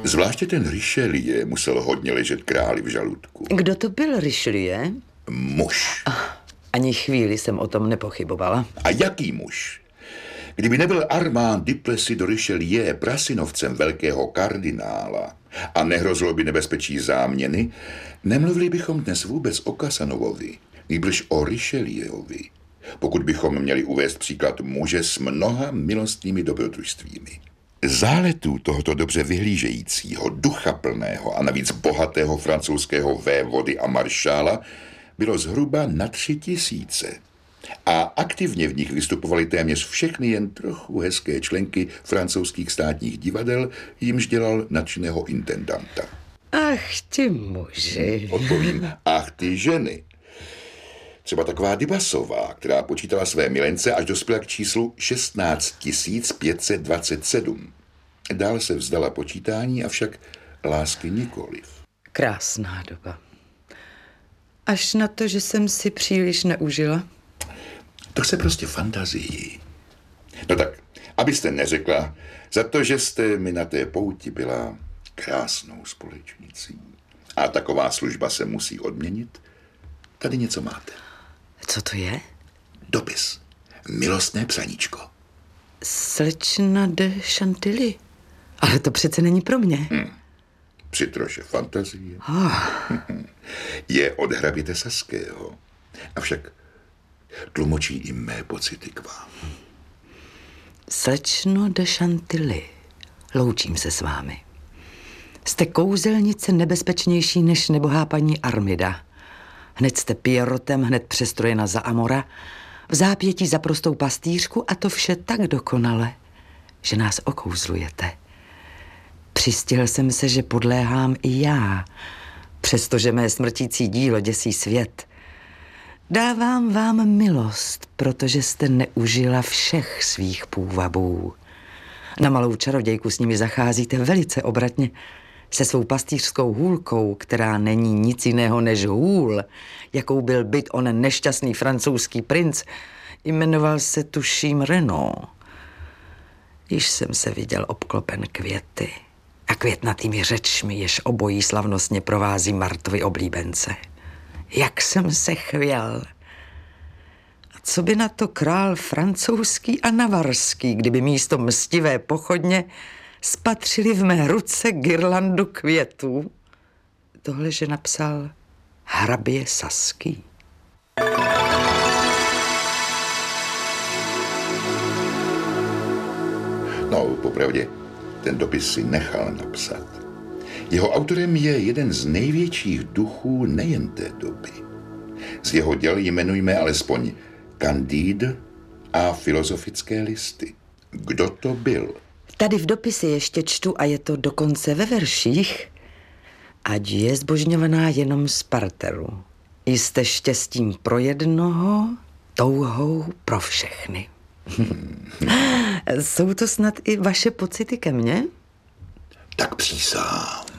Zvláště ten Richelieu musel hodně ležet králi v žaludku. Kdo to byl Richelieu? Muž. Ani chvíli jsem o tom nepochybovala. A jaký muž? Kdyby nebyl Armand Duplessis de Richelieu prasinovcem velkého kardinála a nehrozilo by nebezpečí záměny, nemluvili bychom dnes vůbec o Casanovovi, nýbrž o Richelieuovi, pokud bychom měli uvést příklad muže s mnoha milostnými dobrodružstvími. Záletů tohoto dobře vyhlížejícího, duchaplného a navíc bohatého francouzského vévody a maršála bylo zhruba na 3000. A aktivně v nich vystupovaly téměř všechny jen trochu hezké členky francouzských státních divadel, jimž dělal nadšeného intendanta. Ach, ty muži. Odpovím, ach, ty ženy. Třeba taková Dybasová, která počítala své milence, až dospěla k číslu 16 527. Dál se vzdala počítání, avšak lásky nikoliv. Krásná doba. Až na to, že jsem si příliš neužila. To se prostě fantazii. No tak, abyste neřekla, za to, že jste mi na té pouti byla krásnou společnicí. A taková služba se musí odměnit. Tady něco máte. Co to je? Dopis. Milostné psaníčko. Slečna de Chantilly. Ale to přece není pro mě. Při troše fantazie. Je od hraběte Saského. Avšak tlumočí i mé pocity k vám. Slečno de Chantilly, loučím se s vámi. Jste kouzelnice nebezpečnější než nebohá paní Armida. Hned jste Pierrotem, hned přestrojena za Amora, v zápětí za prostou pastýřku a to vše tak dokonale, že nás okouzlujete. Přistihl jsem se, že podléhám i já, přestože mé smrtící dílo děsí svět. Dávám vám milost, protože jste neužila všech svých půvabů. Na malou čarodějku s nimi zacházíte velice obratně, se svou pastýřskou hůlkou, která není nic jiného než hůl, jakou byl byt onen nešťastný francouzský princ, jmenoval se tuším Renaud. Již jsem se viděl obklopen květy a květnatými řečmi, jež obojí slavnostně provází Martovy oblíbence. Jak jsem se chvěl. A co by na to král francouzský a navarský, kdyby místo mstivé pochodně spatřili v mé ruce girlandu květů? Tohle, že napsal hrabě Saský. No, popravdě, ten dopis si nechal napsat. Jeho autorem je jeden z největších duchů nejen té doby. Z jeho děl jmenujme alespoň Candide a filozofické listy. Kdo to byl? Tady v dopise ještě čtu a je to dokonce ve verších. Ať je zbožňovaná jenom z parteru. Jste štěstím pro jednoho, touhou pro všechny. Jsou to snad i vaše pocity ke mně? Tak přísahám.